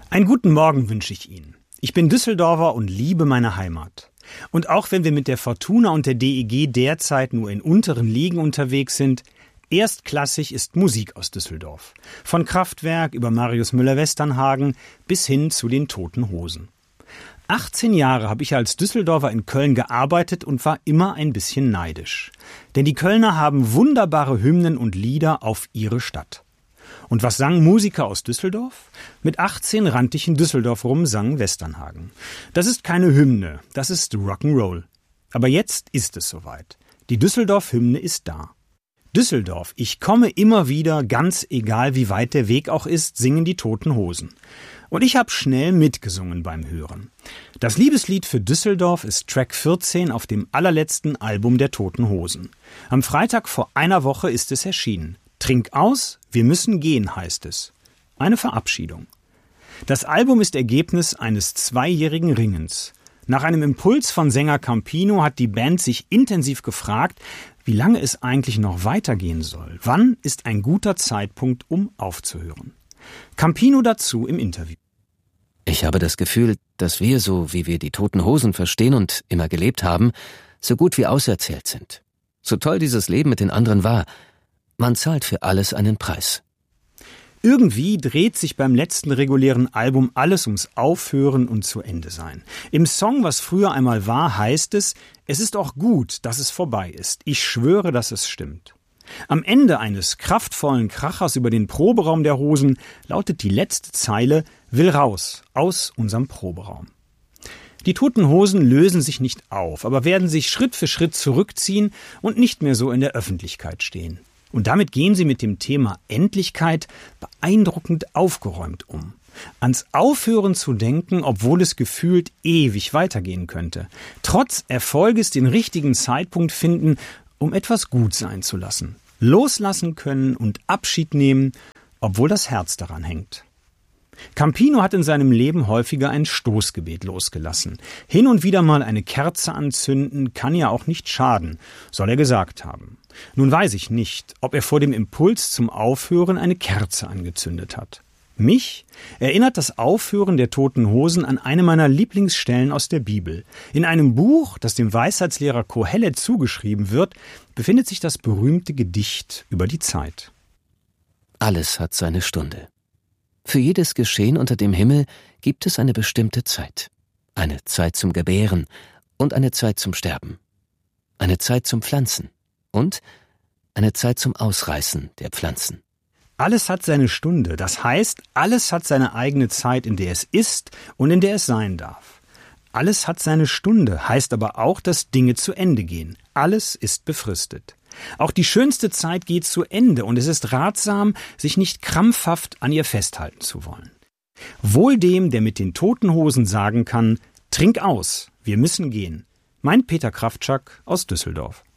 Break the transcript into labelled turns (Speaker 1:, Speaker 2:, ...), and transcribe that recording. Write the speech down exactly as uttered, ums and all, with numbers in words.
Speaker 1: Einen guten Morgen wünsche ich Ihnen. Ich bin Düsseldorfer und liebe meine Heimat. Und auch wenn wir mit der Fortuna und der D E G derzeit nur in unteren Ligen unterwegs sind, erstklassig ist Musik aus Düsseldorf. Von Kraftwerk über Marius Müller-Westernhagen bis hin zu den Toten Hosen. achtzehn Jahre habe ich als Düsseldorfer in Köln gearbeitet und war immer ein bisschen neidisch. Denn die Kölner haben wunderbare Hymnen und Lieder auf ihre Stadt. Und was sangen Musiker aus Düsseldorf? Mit achtzehn rannte ich in Düsseldorf rum, sang Westernhagen. Das ist keine Hymne, das ist Rock'n'Roll. Aber jetzt ist es soweit. Die Düsseldorf-Hymne ist da. Düsseldorf, ich komme immer wieder, ganz egal wie weit der Weg auch ist, singen die Toten Hosen. Und ich habe schnell mitgesungen beim Hören. Das Liebeslied für Düsseldorf ist Track vierzehn auf dem allerletzten Album der Toten Hosen. Am Freitag vor einer Woche ist es erschienen. Trink aus, wir müssen gehen, heißt es. Eine Verabschiedung. Das Album ist Ergebnis eines zweijährigen Ringens. Nach einem Impuls von Sänger Campino hat die Band sich intensiv gefragt, wie lange es eigentlich noch weitergehen soll. Wann ist ein guter Zeitpunkt, um aufzuhören? Campino dazu im Interview.
Speaker 2: Ich habe das Gefühl, dass wir, so wie wir die Toten Hosen verstehen und immer gelebt haben, so gut wie auserzählt sind. So toll dieses Leben mit den anderen war, man zahlt für alles einen Preis.
Speaker 1: Irgendwie dreht sich beim letzten regulären Album alles ums Aufhören und zu Ende sein. Im Song Was früher einmal war, heißt es, es ist auch gut, dass es vorbei ist. Ich schwöre, dass es stimmt. Am Ende eines kraftvollen Krachers über den Proberaum der Hosen lautet die letzte Zeile, will raus, aus unserem Proberaum. Die Toten Hosen lösen sich nicht auf, aber werden sich Schritt für Schritt zurückziehen und nicht mehr so in der Öffentlichkeit stehen. Und damit gehen sie mit dem Thema Endlichkeit beeindruckend aufgeräumt um. Ans Aufhören zu denken, obwohl es gefühlt ewig weitergehen könnte. Trotz Erfolges den richtigen Zeitpunkt finden, um etwas gut sein zu lassen. Loslassen können und Abschied nehmen, obwohl das Herz daran hängt. Campino hat in seinem Leben häufiger ein Stoßgebet losgelassen. Hin und wieder mal eine Kerze anzünden kann ja auch nicht schaden, soll er gesagt haben. Nun weiß ich nicht, ob er vor dem Impuls zum Aufhören eine Kerze angezündet hat. Mich erinnert das Aufhören der Toten Hosen an eine meiner Lieblingsstellen aus der Bibel. In einem Buch, das dem Weisheitslehrer Kohelet zugeschrieben wird, befindet sich das berühmte Gedicht über die Zeit.
Speaker 2: Alles hat seine Stunde. Für jedes Geschehen unter dem Himmel gibt es eine bestimmte Zeit. Eine Zeit zum Gebären und eine Zeit zum Sterben. Eine Zeit zum Pflanzen und eine Zeit zum Ausreißen der Pflanzen.
Speaker 1: Alles hat seine Stunde, das heißt, alles hat seine eigene Zeit, in der es ist und in der es sein darf. Alles hat seine Stunde, heißt aber auch, dass Dinge zu Ende gehen. Alles ist befristet. Auch die schönste Zeit geht zu Ende und es ist ratsam, sich nicht krampfhaft an ihr festhalten zu wollen. Wohl dem, der mit den Toten Hosen sagen kann, trink aus, wir müssen gehen. Mein Peter Kraftschak aus Düsseldorf.